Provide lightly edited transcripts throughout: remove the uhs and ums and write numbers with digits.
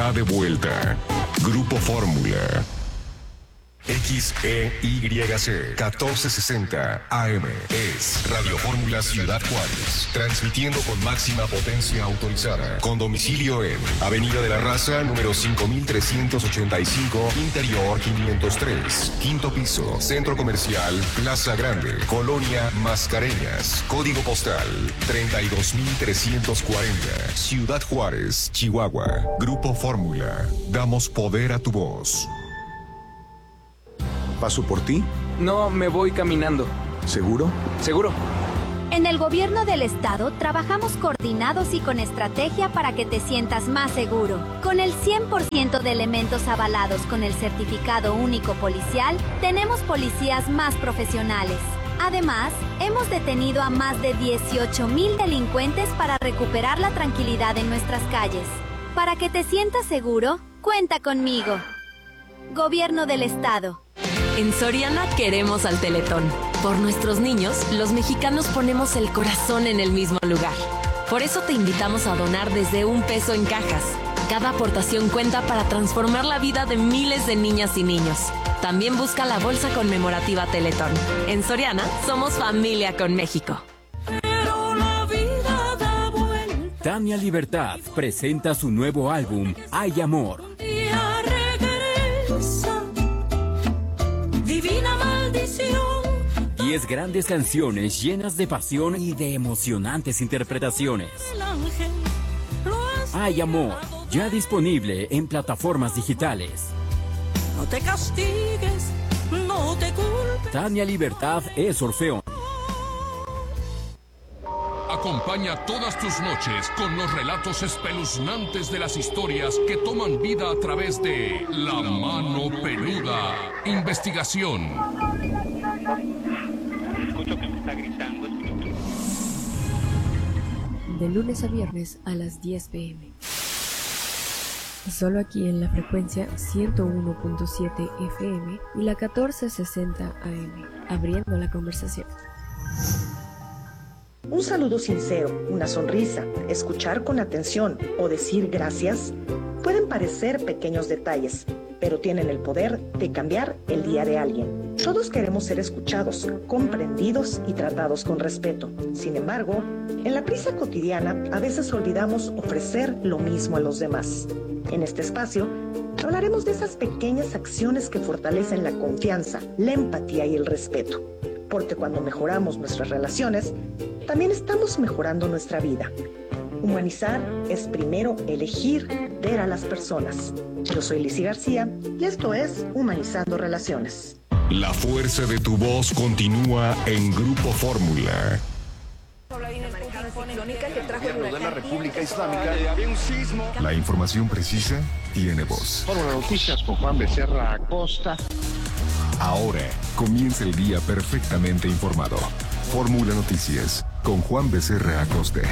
está de vuelta. Grupo Fórmula. XEYC 1460 AM es Radio Fórmula Ciudad Juárez, transmitiendo con máxima potencia autorizada, con domicilio en Avenida de la Raza, número 5385, Interior 503, quinto piso, Centro Comercial Plaza Grande, Colonia Mascareñas, código postal 32340, Ciudad Juárez, Chihuahua. Grupo Fórmula, damos poder a tu voz. ¿Paso por ti? No, me voy caminando. ¿Seguro? Seguro. En el gobierno del estado trabajamos coordinados y con estrategia para que te sientas más seguro. Con el 100% de elementos avalados con el certificado único policial, tenemos policías más profesionales. Además, hemos detenido a más de 18,000 delincuentes para recuperar la tranquilidad en nuestras calles. Para que te sientas seguro, cuenta conmigo. Gobierno del estado. En Soriana queremos al Teletón. Por nuestros niños, los mexicanos ponemos el corazón en el mismo lugar. Por eso te invitamos a donar desde $1 en cajas. Cada aportación cuenta para transformar la vida de miles de niñas y niños. También busca la bolsa conmemorativa Teletón. En Soriana, somos familia con México. Tania Libertad presenta su nuevo álbum, Hay Amor. Divina maldición. 10 grandes canciones llenas de pasión y de emocionantes interpretaciones. Hay Amor, ya disponible en plataformas digitales. No te castigues, no te culpes. Tania Libertad es Orfeón. Acompaña todas tus noches con los relatos espeluznantes de las historias que toman vida a través de La Mano Peluda. Investigación. Escucho que me está gritando. De lunes a viernes a las 10 p.m. Solo aquí en la frecuencia 101.7 FM y la 1460 AM. Abriendo la conversación. Un saludo sincero, una sonrisa, escuchar con atención o decir gracias pueden parecer pequeños detalles, pero tienen el poder de cambiar el día de alguien. Todos queremos ser escuchados, comprendidos y tratados con respeto. Sin embargo, en la prisa cotidiana a veces olvidamos ofrecer lo mismo a los demás. En este espacio hablaremos de esas pequeñas acciones que fortalecen la confianza, la empatía y el respeto. Porque cuando mejoramos nuestras relaciones, también estamos mejorando nuestra vida. Humanizar es primero elegir ver a las personas. Yo soy Lizzy García y esto es Humanizando Relaciones. La fuerza de tu voz continúa en Grupo Fórmula. La República Islámica. La información precisa tiene voz. Fórmula Noticias con Juan Becerra Acosta. Ahora comienza el día perfectamente informado. Fórmula Noticias con Juan Becerra Acosta.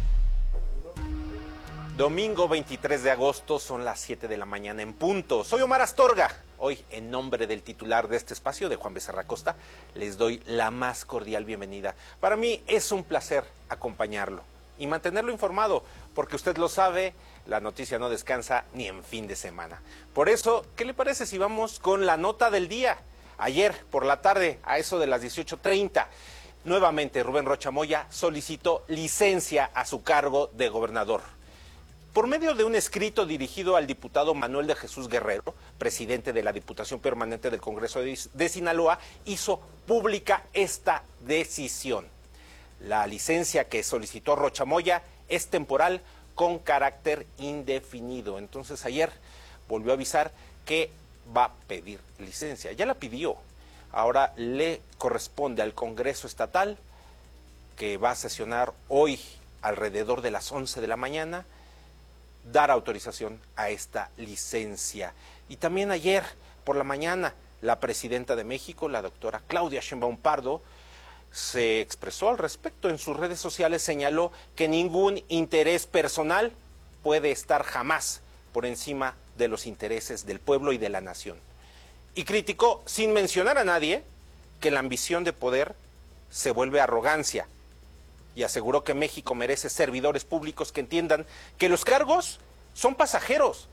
Domingo 23 de agosto, son las 7 de la mañana en punto. Soy Omar Astorga. Hoy, en nombre del titular de este espacio, de Juan Becerra Acosta, les doy la más cordial bienvenida. Para mí es un placer acompañarlo y mantenerlo informado, porque usted lo sabe, la noticia no descansa ni en fin de semana. Por eso, ¿qué le parece si vamos con la nota del día? Ayer, por la tarde, a eso de las 18:30, nuevamente Rubén Rocha Moya solicitó licencia a su cargo de gobernador. Por medio de un escrito dirigido al diputado Manuel de Jesús Guerrero, presidente de la Diputación Permanente del Congreso de Sinaloa, hizo pública esta decisión. La licencia que solicitó Rocha Moya es temporal con carácter indefinido. Entonces ayer volvió a avisar que va a pedir licencia. Ya la pidió. Ahora le corresponde al Congreso Estatal, que va a sesionar hoy alrededor de las 11 de la mañana, dar autorización a esta licencia. Y también ayer por la mañana, la presidenta de México, la doctora Claudia Sheinbaum Pardo, se expresó al respecto en sus redes sociales, señaló que ningún interés personal puede estar jamás por encima de los intereses del pueblo y de la nación. Y criticó, sin mencionar a nadie, que la ambición de poder se vuelve arrogancia, y aseguró que México merece servidores públicos que entiendan que los cargos son pasajeros,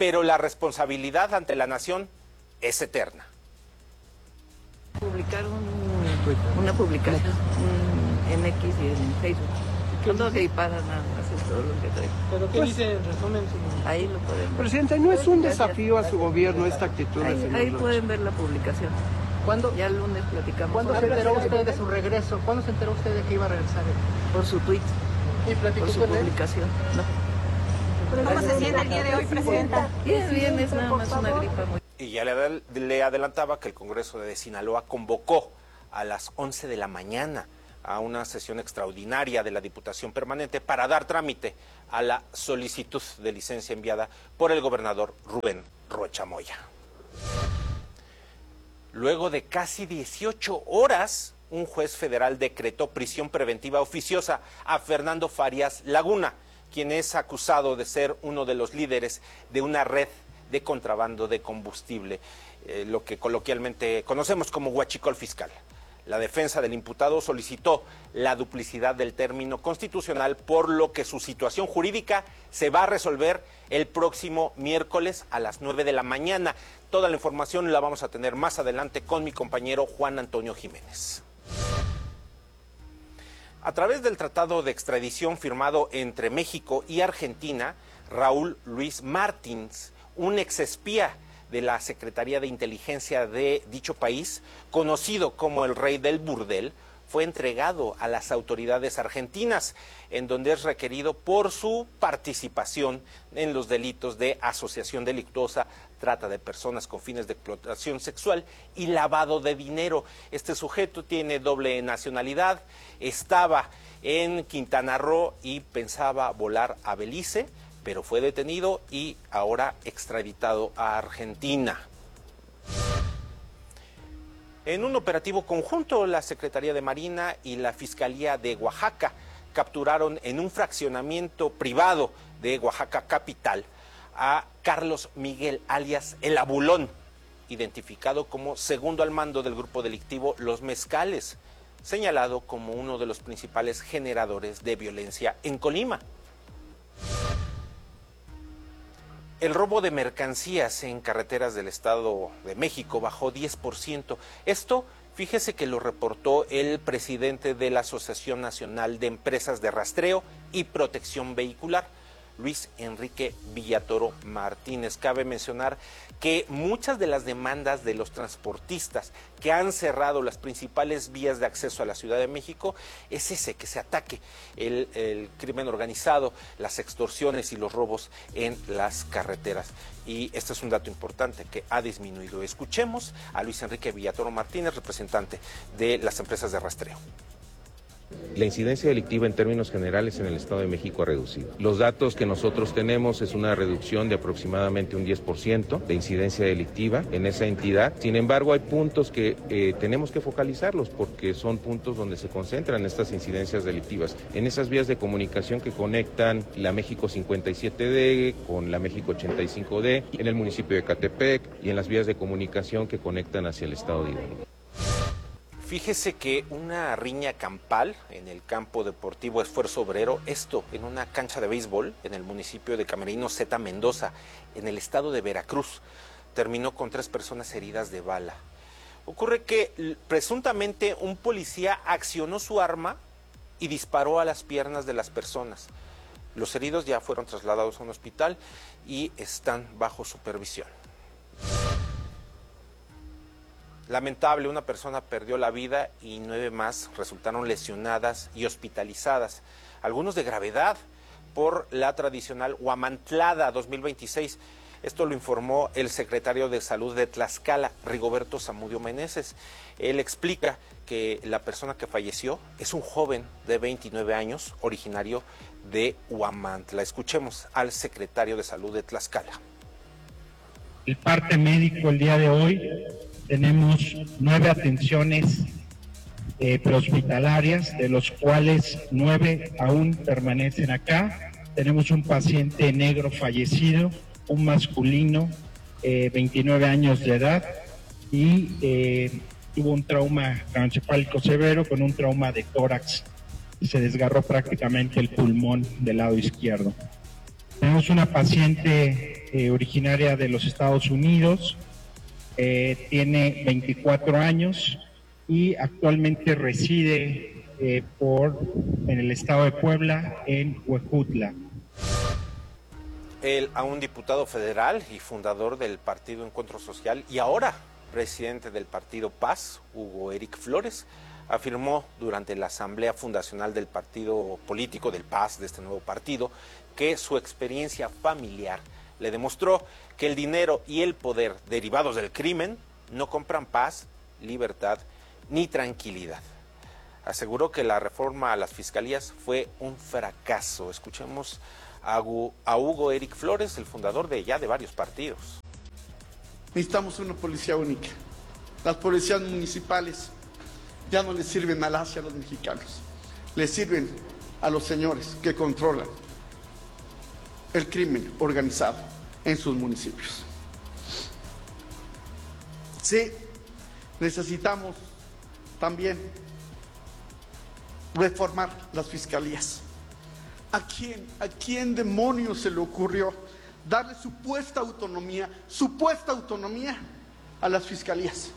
pero la responsabilidad ante la nación es eterna. Publicar una publicación en X y en Facebook. Cuando que para nada más es todo lo que traigo. ¿Pero qué dice en resumen? Ahí lo pueden ver. Presidenta, ¿no es un desafío a su gobierno esta actitud? Ahí pueden ver la publicación. ¿Cuándo? Ya el lunes platicamos. ¿Cuándo se enteró usted de su regreso? ¿Cuándo se enteró usted de que iba a regresar? Por su tweet. ¿Y platicó por su con él? publicación. No. ¿Cómo se siente el día de hoy, Presidenta? Bien, es nada más una gripa muy... Y ya le adelantaba que el Congreso de Sinaloa convocó a las 11 de la mañana a una sesión extraordinaria de la Diputación Permanente para dar trámite a la solicitud de licencia enviada por el gobernador Rubén Rocha Moya. Luego de casi 18 horas, un juez federal decretó prisión preventiva oficiosa a Fernando Farias Laguna, quien es acusado de ser uno de los líderes de una red de contrabando de combustible, lo que coloquialmente conocemos como huachicol fiscal. La defensa del imputado solicitó la duplicidad del término constitucional, por lo que su situación jurídica se va a resolver el próximo miércoles a las 9 de la mañana. Toda la información la vamos a tener más adelante con mi compañero Juan Antonio Jiménez. A través del tratado de extradición firmado entre México y Argentina, Raúl Luis Martins, un exespía de la Secretaría de Inteligencia de dicho país, conocido como el Rey del Burdel, fue entregado a las autoridades argentinas, en donde es requerido por su participación en los delitos de asociación delictuosa, trata de personas con fines de explotación sexual y lavado de dinero. Este sujeto tiene doble nacionalidad, estaba en Quintana Roo y pensaba volar a Belice, pero fue detenido y ahora extraditado a Argentina. En un operativo conjunto, la Secretaría de Marina y la Fiscalía de Oaxaca capturaron en un fraccionamiento privado de Oaxaca capital a Carlos Miguel, alias El Abulón, identificado como segundo al mando del grupo delictivo Los Mezcales, señalado como uno de los principales generadores de violencia en Colima. El robo de mercancías en carreteras del Estado de México bajó 10%. Esto, fíjese que lo reportó el presidente de la Asociación Nacional de Empresas de Rastreo y Protección Vehicular, Luis Enrique Villatoro Martínez. Cabe mencionar que muchas de las demandas de los transportistas que han cerrado las principales vías de acceso a la Ciudad de México es ese, que se ataque el crimen organizado, las extorsiones y los robos en las carreteras. Y este es un dato importante que ha disminuido. Escuchemos a Luis Enrique Villatoro Martínez, representante de las empresas de rastreo. La incidencia delictiva en términos generales en el Estado de México ha reducido. Los datos que nosotros tenemos es una reducción de aproximadamente un 10% de incidencia delictiva en esa entidad. Sin embargo, hay puntos que tenemos que focalizarlos porque son puntos donde se concentran estas incidencias delictivas. En esas vías de comunicación que conectan la México 57D con la México 85D, en el municipio de Ecatepec y en las vías de comunicación que conectan hacia el Estado de Hidalgo. Fíjese que una riña campal en el campo deportivo Esfuerzo Obrero, esto en una cancha de béisbol en el municipio de Camerino Zeta Mendoza, en el estado de Veracruz, terminó con 3 personas heridas de bala. Ocurre que presuntamente un policía accionó su arma y disparó a las piernas de las personas. Los heridos ya fueron trasladados a un hospital y están bajo supervisión. Lamentable, una persona perdió la vida y 9 más resultaron lesionadas y hospitalizadas, algunos de gravedad, por la tradicional Huamantlada 2026. Esto lo informó el secretario de Salud de Tlaxcala, Rigoberto Zamudio Meneses. Él explica que la persona que falleció es un joven de 29 años, originario de Huamantla. Escuchemos al secretario de Salud de Tlaxcala. El parte médico el día de hoy, tenemos 9 atenciones prehospitalarias, de los cuales 9 aún permanecen acá. Tenemos un paciente negro fallecido, un masculino, 29 años de edad, y tuvo un trauma craneoencefálico severo con un trauma de tórax. Se desgarró prácticamente el pulmón del lado izquierdo. Tenemos una paciente originaria de los Estados Unidos, tiene 24 años y actualmente reside en el estado de Puebla, en Huejutla. Él, a un diputado federal y fundador del Partido Encuentro Social y ahora presidente del Partido Paz, Hugo Eric Flores, afirmó durante la asamblea fundacional del partido político del Paz, de este nuevo partido, que su experiencia familiar le demostró que el dinero y el poder derivados del crimen no compran paz, libertad ni tranquilidad. Aseguró que la reforma a las fiscalías fue un fracaso. Escuchemos a Hugo Eric Flores, el fundador de varios partidos. Necesitamos una policía única. Las policías municipales ya no les sirven a las y a los mexicanos. Les sirven a los señores que controlan el crimen organizado en sus municipios. Sí, necesitamos también reformar las fiscalías. ¿A quién demonios se le ocurrió darle supuesta autonomía a las fiscalías?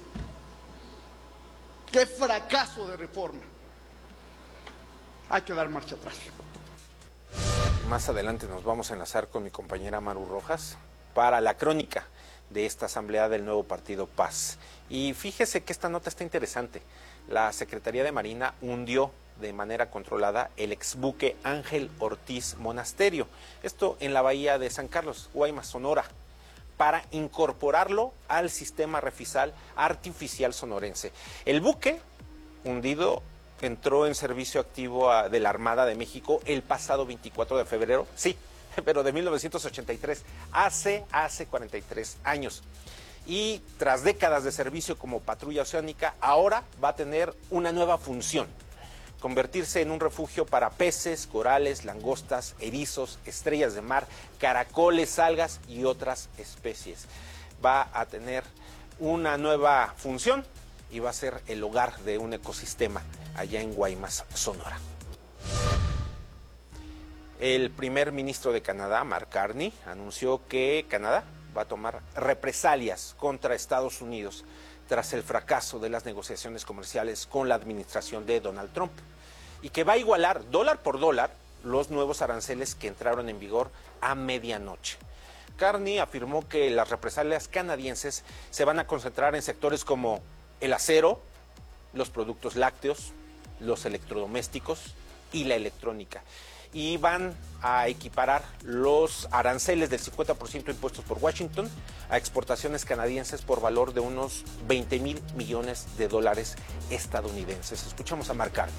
¡Qué fracaso de reforma! Hay que dar marcha atrás. Más adelante nos vamos a enlazar con mi compañera Maru Rojas para la crónica de esta asamblea del nuevo partido Paz. Y fíjese que esta nota está interesante. La Secretaría de Marina hundió de manera controlada el exbuque Ángel Ortiz Monasterio, esto en la bahía de San Carlos, Guaymas, Sonora, para incorporarlo al sistema refisal artificial sonorense. El buque hundido entró en servicio activo de la Armada de México el pasado 24 de febrero, sí, pero de 1983, hace 43 años. Y tras décadas de servicio como patrulla oceánica, ahora va a tener una nueva función: convertirse en un refugio para peces, corales, langostas, erizos, estrellas de mar, caracoles, algas y otras especies. Va a tener una nueva función y va a ser el hogar de un ecosistema allá en Guaymas, Sonora. El primer ministro de Canadá, Mark Carney, anunció que Canadá va a tomar represalias contra Estados Unidos tras el fracaso de las negociaciones comerciales con la administración de Donald Trump, y que va a igualar dólar por dólar los nuevos aranceles que entraron en vigor a medianoche. Carney afirmó que las represalias canadienses se van a concentrar en sectores como el acero, los productos lácteos, los electrodomésticos y la electrónica, y van a equiparar los aranceles del 50% impuestos por Washington a exportaciones canadienses por valor de unos 20,000 millones de dólares estadounidenses. Escuchamos a Mark Carney.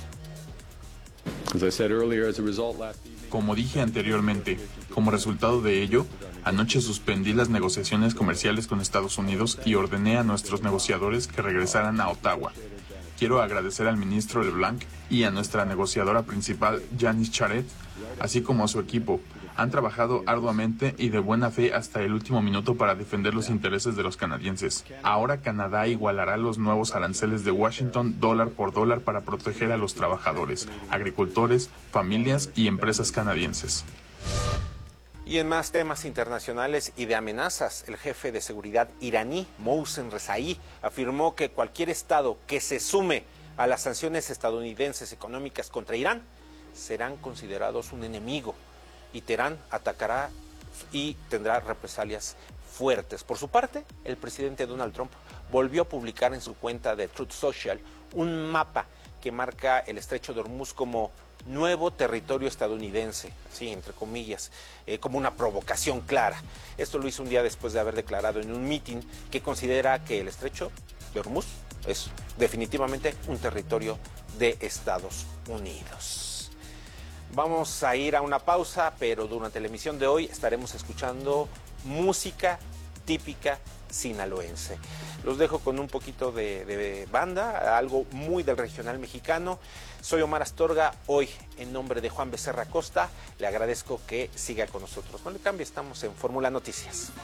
Como dije anteriormente, como resultado de ello, anoche suspendí las negociaciones comerciales con Estados Unidos y ordené a nuestros negociadores que regresaran a Ottawa. Quiero agradecer al ministro LeBlanc y a nuestra negociadora principal, Janice Charette, así como a su equipo. Han trabajado arduamente y de buena fe hasta el último minuto para defender los intereses de los canadienses. Ahora Canadá igualará los nuevos aranceles de Washington dólar por dólar para proteger a los trabajadores, agricultores, familias y empresas canadienses. Y en más temas internacionales y de amenazas, el jefe de seguridad iraní, Mohsen Rezaei, afirmó que cualquier estado que se sume a las sanciones estadounidenses económicas contra Irán serán considerados un enemigo, y Teherán atacará y tendrá represalias fuertes. Por su parte, el presidente Donald Trump volvió a publicar en su cuenta de Truth Social un mapa que marca el estrecho de Hormuz como nuevo territorio estadounidense, sí, entre comillas, como una provocación clara. Esto lo hizo un día después de haber declarado en un mitin que considera que el estrecho de Hormuz es definitivamente un territorio de Estados Unidos. Vamos a ir a una pausa, pero durante la emisión de hoy estaremos escuchando música típica sinaloense. Los dejo con un poquito de banda, algo muy del regional mexicano. Soy Omar Astorga, hoy en nombre de Juan Becerra Costa, le agradezco que siga con nosotros. No le cambie, estamos en Fórmula Noticias.